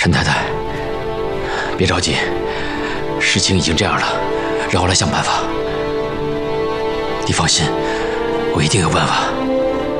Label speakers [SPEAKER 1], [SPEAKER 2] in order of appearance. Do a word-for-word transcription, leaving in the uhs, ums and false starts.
[SPEAKER 1] 沈太太，别着急，事情已经这样了，让我来想办法。你放心，我一定有办法。